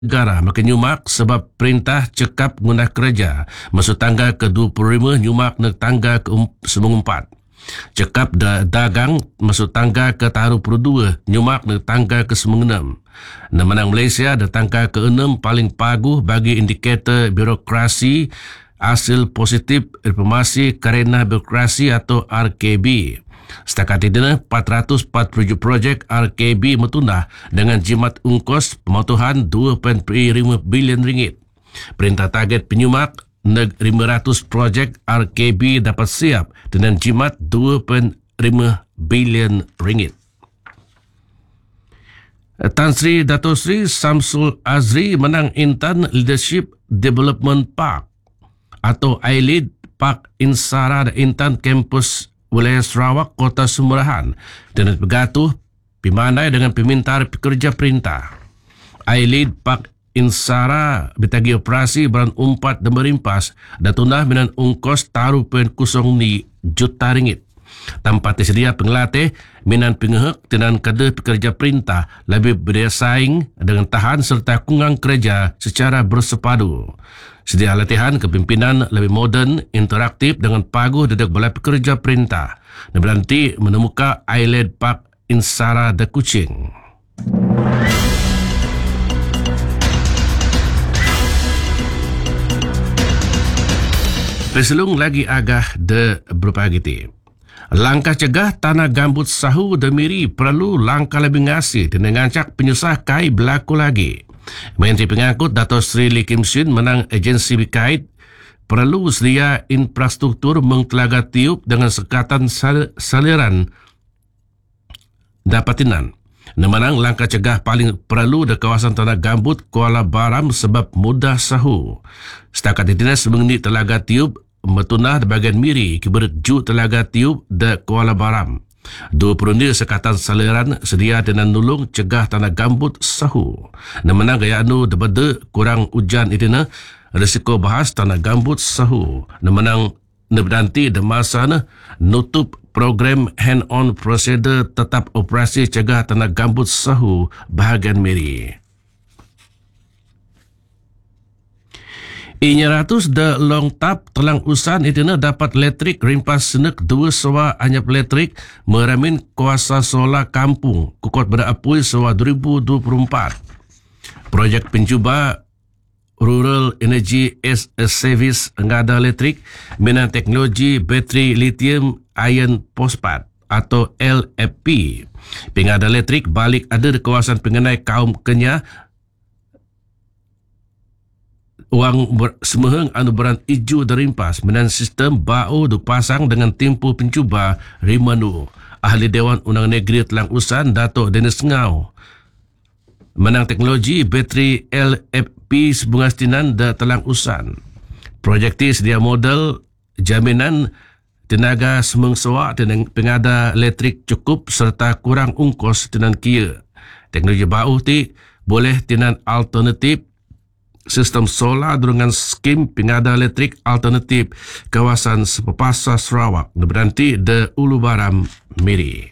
negara makin nyumak sebab perintah cekap ngundah kerja masuk tangga ke-25 nyumak neg tangga ke-94. Cekap dagang masuk tangga ke-32 nyumak neg tangga ke-96. Menang Malaysia da tangga ke-6 paling paguh bagi indikator birokrasi hasil positif informasi karena birokrasi atau RKB. Setakat ini 447 projek RKB metundah dengan jimat ungkos pemotohan 2.5 bilion ringgit. Perintah target penyumak neg 500 projek RKB dapat siap dengan jimat 2.5 bilion ringgit. Tan Sri Dato' Sri Samsul Azri menang Intan Leadership Development Park atau ILEAD Park Insara Intan Kampus Wilayah Sarawak, Kota Sumerahan dengan bergatuh pimandai dengan pemintar pekerja perintah. ILEAD Park Insara bertagi operasi beran umpat dan merimpas dan tunah dengan ungkos taruh ni juta ringgit. Tanpa tersedia pengelatih, minan pengehek dengan kader pekerja perintah lebih bersaing dengan tahan serta kungang kerja secara bersepadu. Sedia latihan kepimpinan lebih moden, interaktif dengan paguh dedak balai pekerja perintah dan berhenti menemukan ILEAD Park Insara de Kuching. Peselung lagi agah de berpagiti. Langkah cegah tanah gambut sahu demiri perlu langkah lebih ngasih dan ngancak penyusah kai berlaku lagi. Menteri Pengangkut Dato' Sri Lee Kim Shin menang agensi berkait perlu sedia infrastruktur mengtelaga tiup dengan sekatan saliran dapatinan. Menang langkah cegah paling perlu di kawasan tanah gambut Kuala Baram sebab mudah sahu. Setakat ini semengenai telaga tiup metunah di bahagian miri kiberju telaga tiup de Kuala Baram. 20 sekatan saliran sedia dengan nulung cegah tanah gambut sahu. Menang gaya anu debede kurang hujan itina risiko bahas tanah gambut sahu. Menang nebdanti de masa nutup program hand-on procedure tetap operasi cegah tanah gambut sahu bahagian miri. Inya ratus de long tap telang usan itina dapat elektrik rimpas senek 2 sewa anyap elektrik meramin kuasa solar kampung kukot berapui sewa 2024. Projek pencuba Rural Energy as a Service ngada elektrik minan teknologi bateri lithium ion phosphate atau LFP. Pengada elektrik balik ada di kawasan pengenai kaum Kenya wang semeheng anu beran ijo derimpas menan sistem bau dipasang dengan tempoh pencuba Rimanu. Ahli Dewan Undang Negeri Telang Usan Dato' Dennis Ngau menang teknologi bateri LFP sebungastinan da Telang Usan. Projek ti sedia model jaminan tenaga semeng soak dan pengada elektrik cukup serta kurang ungkos dengan kia. Teknologi bau ti boleh tinan alternatif sistem solar dengan skim pengada elektrik alternatif kawasan Sepepasa Sarawak berhenti de Ulu Baram Miri.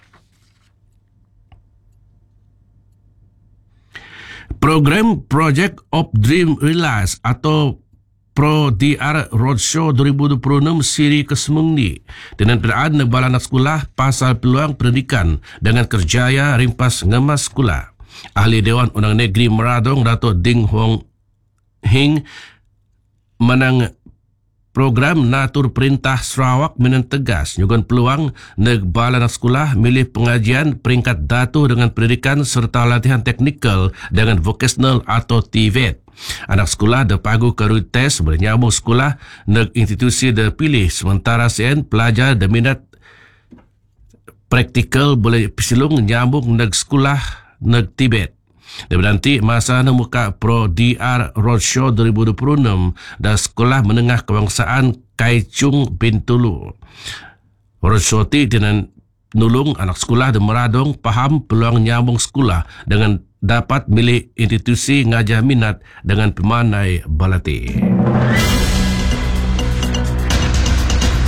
Program Project of Dream Realize atau Pro-DR Roadshow 2026 siri ke-9 dengan peraan negara anak sekolah pasal peluang pendidikan dengan kerjaya rimpas ngemas sekolah. Ahli Dewan Undang Negeri Meradong Dato' Ding Hong Hing menang program natur perintah Sarawak menan tegas nyugun peluang negara anak sekolah milih pengajian peringkat datu dengan pendidikan serta latihan teknikal dengan vocational atau TVET. Anak sekolah de pagu kerui tes boleh nyambung sekolah neg institusi de pilih sementara sen pelajar de minat praktikal boleh pisilung nyambung neg sekolah neg Tibet. Dan nanti masa muka Pro-DR Roadshow 2026 dan Sekolah Menengah Kebangsaan Kaichung Bintulu. Roadshow ti dengan nulung anak sekolah di Meradong faham peluang nyambung sekolah dengan dapat milih institusi ngajah minat dengan pemanai balati.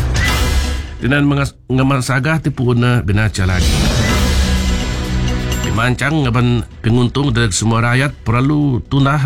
Dengan mengemas sagah tipu una binaca lagi. mancang ngaban penguntung dari semua rakyat perlu tunah